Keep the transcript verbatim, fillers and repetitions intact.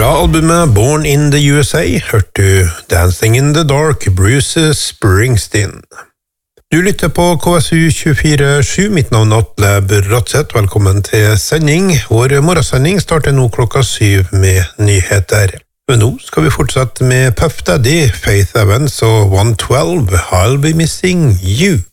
Fra albumet Born in the U S A hørte du Dancing in the Dark, Bruce Springsteen. Du lytter på K S U tjuefire sju, mitt navn er Atle Bratseth, velkommen til sending. Vår morgensending starter nå klokka syv med nyheter. Men nå skal vi fortsette med Puff Daddy, Faith Evans og one twelve, I'll Be Missing You.